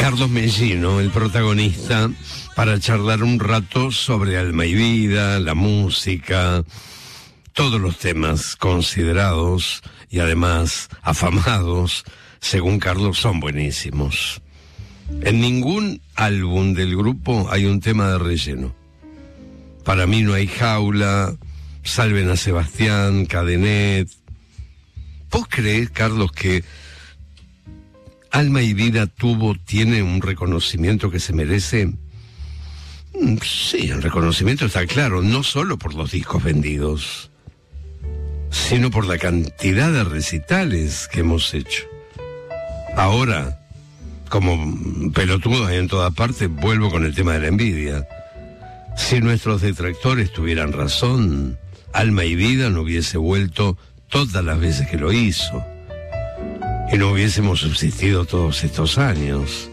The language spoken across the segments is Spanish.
Carlos Mellino, el protagonista, para charlar un rato sobre alma y vida, la música, todos los temas considerados y además afamados, según Carlos, son buenísimos. En ningún álbum del grupo hay un tema de relleno. Para mí no hay Jaula, Salven a Sebastián, Cadenet. ¿Vos creés, Carlos, que Alma y Vida tiene un reconocimiento que se merece? Sí, el reconocimiento está claro, no solo por los discos vendidos, sino por la cantidad de recitales que hemos hecho. Ahora, como pelotudos en toda parte, vuelvo con el tema de la envidia. Si nuestros detractores tuvieran razón, Alma y Vida no hubiese vuelto todas las veces que lo hizo. Y no hubiésemos subsistido todos estos años.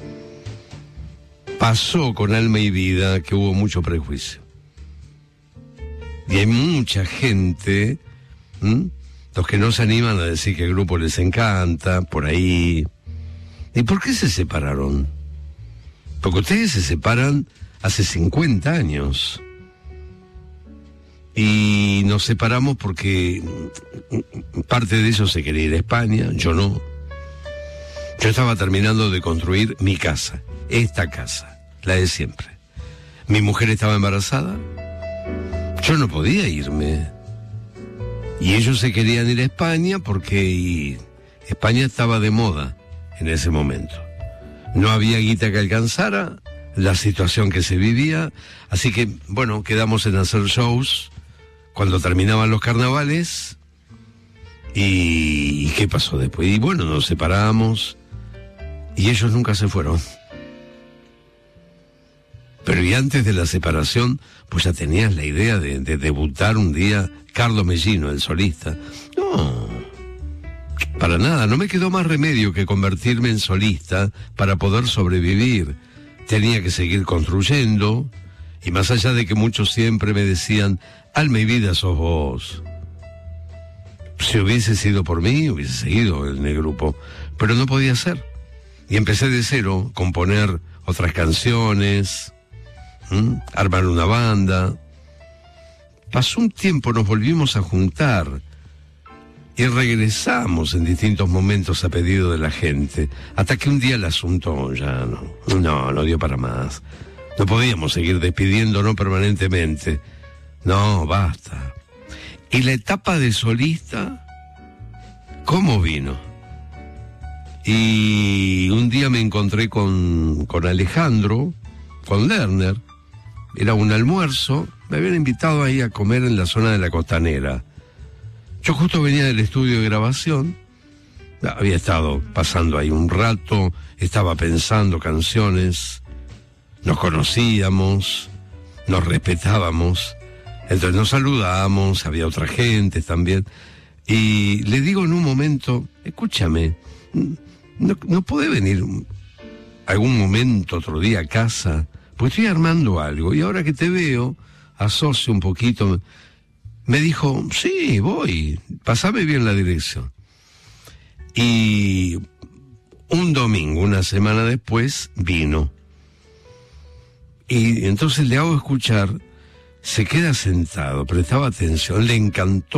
Pasó con Alma y Vida que hubo mucho prejuicio. Y hay mucha gente, los que no se animan a decir que el grupo les encanta, por ahí. ¿Y por qué se separaron? Porque ustedes se separan hace 50 años. Y nos separamos porque parte de ellos se quería ir a España, yo no. Yo estaba terminando de construir mi casa, esta casa, la de siempre. Mi mujer estaba embarazada, yo no podía irme. Y ellos se querían ir a España porque España estaba de moda en ese momento. No había guita que alcanzara la situación que se vivía, así que, bueno, quedamos en hacer shows cuando terminaban los carnavales. ¿Y qué pasó después? Y bueno, nos separamos y ellos nunca se fueron. Pero y antes de la separación, pues ya tenías la idea de debutar un día Carlos Mellino, el solista. No, para nada, no me quedó más remedio que convertirme en solista para poder sobrevivir. Tenía que seguir construyendo, y más allá de que muchos siempre me decían, Alma y Vida sos vos. Si hubiese sido por mí, hubiese seguido en el grupo, pero no podía ser. Y empecé de cero, componer otras canciones, armar una banda. Pasó un tiempo, nos volvimos a juntar y regresamos en distintos momentos a pedido de la gente, hasta que un día el asunto ya no dio para más. No podíamos seguir despidiéndonos permanentemente. No, basta. Y la etapa de solista, ¿cómo vino? Y un día me encontré con Alejandro, con Lerner. Era un almuerzo, me habían invitado ahí a comer en la zona de la Costanera. Yo justo venía del estudio de grabación, había estado pasando ahí un rato, estaba pensando canciones, nos conocíamos, nos respetábamos, entonces nos saludábamos, había otra gente también, y le digo en un momento, escúchame, ¿no podés venir algún momento, otro día a casa? Pues estoy armando algo, y ahora que te veo, asocio un poquito. Me dijo, sí, voy, pasame bien la dirección. Y un domingo, una semana después, vino. Y entonces le hago escuchar, se queda sentado, prestaba atención, le encantó.